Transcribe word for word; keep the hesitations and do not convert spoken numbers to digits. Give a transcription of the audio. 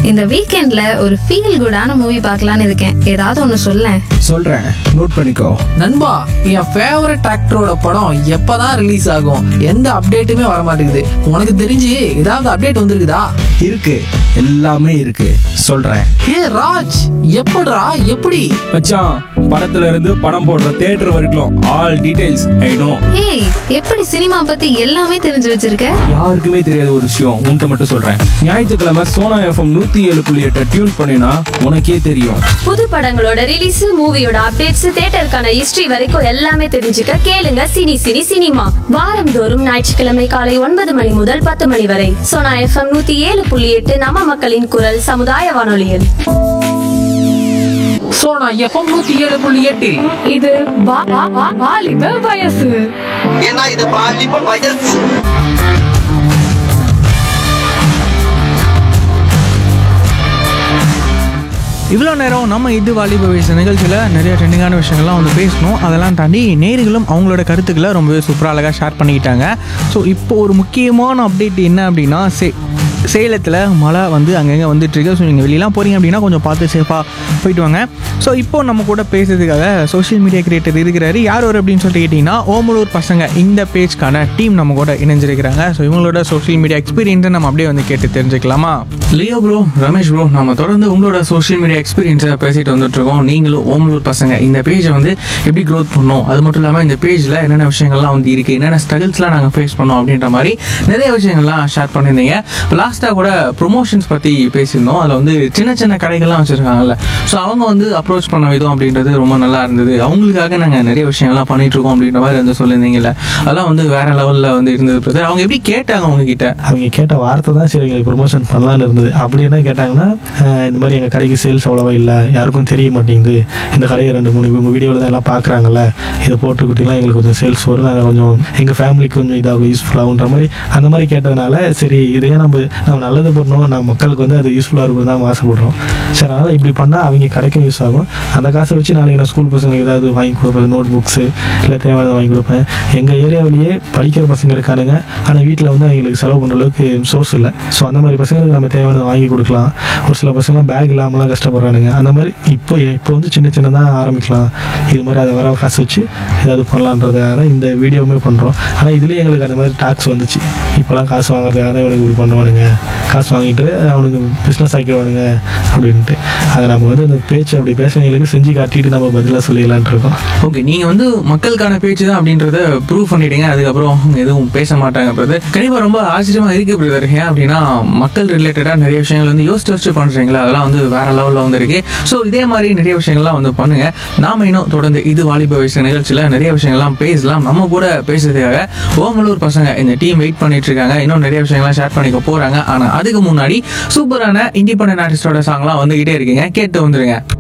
இந்த வீக்கெண்ட்ல ஒரு ஃபீல் குடான மூவி பார்க்கலான்னு இருக்கேன். ஏதாவது ஒன்று சொல்லேன். சொல்றேன், நோட் பண்ணிக்கோ. நண்பா, என் ஃபேவரட் ஆக்டரோட படம் எப்பதான் ரிலீஸ் ஆகும்? எந்த அப்டேட்டுமே வர மாட்டேங்குது. உனக்கு தெரிஞ்சு ஏதாவது அப்டேட் வந்திருக்குதா? இருக்கு, எல்லாமே இருக்கு, சொல்றேன். ஹே ராஜ், எப்படிடா? எப்படி மச்சான், படத்துல இருந்து படம் போடுற தியேட்டர் வரைக்கும் ஆல் டீடைல்ஸ் ஐ நோ. ஏய், எப்படி சினிமா பத்தி எல்லாமே தெரிஞ்சு வச்சிருக்க? யாருக்குமே தெரியாத ஒரு விஷயம் உன்கிட்ட மட்டும் சொல்றேன். ஞாயிற்றுக்கிழமை சோனா எஃப்எம் நூத்தி ஏழு புள்ளி எட்டை டியூன் பண்ணினா உனக்கே தெரியும். புது படங்களோட ரிலீஸ், மூவியோட அப்டேட்ஸ், தியேட்டருக்கான ஹிஸ்டரி வரைக்கும் எல்லாமே தெரிஞ்சுக்க கேளுங்க சினி சினி சினிமா. வாரந்தோறும் ஞாயிற்றுக்கிழமை காலை ஒன்பது மணி முதல் பத்து மணி வரை சோனா எஃப்எம் நூத்தி ஏழு புள்ளி எட்டு நம்ம மக்களின் குரல் சமுதாய வானொலியில். சோனா எஃப்எம் நூத்தி ஏழு புள்ளி எட்டில் இது வா- வா- வா- வாலிப வயசு. ஏன்னா இது பாலிப்ப வயசு. இவ்வளோ நேரம் நம்ம இது வாலிப வயசு நிகழ்ச்சியில் நிறைய ட்ரெண்டிங்கான விஷயங்கள்லாம் வந்து பேசணும். அதெல்லாம் தாண்டி நேயர்களும் அவங்களோட கருத்துக்களை ரொம்பவே சூப்பராக அழகாக ஷேர் பண்ணிக்கிட்டாங்க. ஸோ இப்போ ஒரு முக்கியமான அப்டேட் என்ன அப்படின்னா, சே சேலத்தில் மழை வந்து அங்கங்கே வந்துட்டுருக்கு. ஸோ நீங்கள் வெளியெல்லாம் போகிறீங்க அப்படின்னா கொஞ்சம் பார்த்து சேஃபாக போயிட்டு வாங்க. ஸோ இப்போது நம்ம கூட பேசுறதுக்காக சோஷியல் மீடியா கிரியேட்டர் இருக்கிறாரு. யார் ஒரு அப்படின்னு சொல்லிட்டு கேட்டிங்கன்னா, ஓமலூர் பசங்க இந்த பேஜ்க்கான டீம் நம்ம கூட இணைஞ்சிருக்கிறாங்க. ஸோ இவங்களோட சோஷியல் மீடியா எக்ஸ்பீரியன்ஸை நம்ம அப்படியே வந்து கேட்டு தெரிஞ்சுக்கலாமா? லியோ ப்ரோ, ரமேஷ் ப்ரோ, நம்ம தொடர்ந்து உங்களோட சோஷியல் மீடியா எக்ஸ்பீரியன்ஸை பேசிட்டு வந்துட்டுருக்கோம். நீங்களும் ஓமலூர் பசங்க இந்த பேஜை வந்து எப்படி க்ரோத் பண்ணோம், அது மட்டும் இல்லாமல் இந்த பேஜில் என்னென்ன விஷயங்கள்லாம் வந்து இருக்குது, என்னென்ன ஸ்ட்ரகிள்ஸ்லாம் நாங்கள் ஃபேஸ் பண்ணோம் அப்படின்ற மாதிரி நிறைய விஷயங்கள்லாம் ஷேர் பண்ணியிருந்தீங்க. லாஸ்ட்டாக கூட ப்ரொமோஷன்ஸ் பற்றி பேசியிருந்தோம். அதில் வந்து சின்ன சின்ன கடைகள்லாம் வச்சுருக்காங்கல்ல, ஸோ அவங்க வந்து அப்ரோச் பண்ண விதம் அப்படின்றது ரொம்ப நல்லா இருந்தது. அவங்களுக்காக நாங்கள் நிறைய விஷயங்கள்லாம் பண்ணிகிட்ருக்கோம் அப்படின்ற மாதிரி வந்து சொல்லியிருந்தீங்கல்ல, அதெல்லாம் வந்து வேறு லெவலில் வந்து இருந்தது பிரதர். அவங்க எப்படி கேட்டாங்க உங்ககிட்ட? அவங்க கேட்ட வார்த்தை தான் சரி எங்களுக்கு ப்ரொமோஷன் பண்ணலான்னு இருந்தது. அப்படி என்ன கேட்டாங்கன்னா, இந்த மாதிரி எங்கள் கடைக்கு சேல்ஸ் அவ்வளோவா இல்லை, யாருக்கும் தெரிய மாட்டேங்குது, இந்த கடையை ரெண்டு மூணு உங்கள் வீடியோவில் தான் எல்லாம் பார்க்குறாங்கல்ல, இதை போட்டுக்கிட்டிங்கன்னா எங்களுக்கு கொஞ்சம் சேல்ஸ் வரும், நாங்கள் கொஞ்சம் எங்கள் ஃபேமிலிக்கு கொஞ்சம் இதாகும், யூஸ்ஃபுல்லாகுன்ற மாதிரி அந்த மாதிரி கேட்டதுனால, சரி இதையே நம்ம நம்ம நல்லது பண்ணணும், நம்ம மக்களுக்கு வந்து அது யூஸ்ஃபுல்லாக இருக்கும் தான் ஆசைப்படுறோம். சரி, அதனால் இப்படி பண்ணால் அவங்க கடைக்கும் யூஸ் ஆகும். அந்த காசை வச்சு நாளைக்கு நான் ஸ்கூல் பசங்களுக்கு ஏதாவது வாங்கி கொடுப்பேன், நோட் புக்ஸு இல்லை தேவையானதை வாங்கி கொடுப்பேன். எங்கள் ஏரியாவிலேயே படிக்கிற பசங்க இருக்கானுங்க, ஆனால் வீட்டில் வந்து அவங்களுக்கு செலவு பண்ணுற அளவுக்கு சோர்ஸ் இல்லை. ஸோ அந்த மாதிரி பசங்களுக்கு நம்ம தேவையானதை வாங்கி கொடுக்கலாம். ஒரு சில பசங்க பேக் இல்லாமலாம் கஷ்டப்படுறானுங்க. அந்த மாதிரி இப்போ இப்போ வந்து சின்ன சின்னதாக ஆரம்பிக்கலாம். இது மாதிரி அதை வர காசு வச்சு ஏதாவது பண்ணலான்றதுக்காக இந்த வீடியோவுமே பண்ணுறோம். ஆனால் இதுலேயே எங்களுக்கு அந்த மாதிரி டாக்ஸ் வந்துச்சு. இப்போலாம் காசு வாங்குறதுக்காக தான் இவனுக்கு இப்படி பண்ணுவானுங்க, காசு வாங்கிட்டு அவனுக்கு பிஸ்னஸ் ஆக்கிடுவானுங்க அப்படின்ட்டு. அதை நம்ம வந்து இந்த பேச்சு அப்படி பேசுறவங்களுக்கு செஞ்சு காட்டிட்டு நம்ம பதிலாக சொல்லிடலான்ட்டு இருக்கோம். ஓகே, நீங்கள் வந்து மக்களுக்கான பேச்சு தான் அப்படின்றத ப்ரூவ் பண்ணிட்டீங்க. அதுக்கப்புறம் அவங்க எதுவும் பேச மாட்டாங்க பிரதர். கண்டிப்பாக ரொம்ப ஆச்சரியமாக இருக்குது பிரதர். ஏன் அப்படின்னா, மக்கள் ரிலேட்டடாக நிறைய விஷயங்கள் வந்து யோசிச்சு யோசிச்சு பண்ணுறீங்களா, அதெல்லாம் வந்து வேறு லெவலில் வந்து இருக்குது. ஸோ இதே மாதிரி நிறைய விஷயங்கள்லாம் வந்து பண்ணுங்கள். நாம் இன்னும் தொடர்ந்து இது வாலிப வயசு நிகழ்ச்சியில் நிறைய விஷயங்கள்லாம் பேசலாம். நம்ம கூட பேசுறதுக்காக ஓமலூர் பசங்க இந்த டீம் வெயிட் பண்ணிட்டு இருக்காங்க. இன்னும் நிறைய விஷயங்கள்லாம் ஷேர் பண்ணிக்க போகிறாங்க. ஆனால் அதுக்கு முன்னாடி சூப்பரான இண்டிபெண்டன்ட் ஆர்டிஸ்டோட சாங்லாம் வந்துகிட்டே இருக்கீங்க, கேட்டு வந்துருங்க.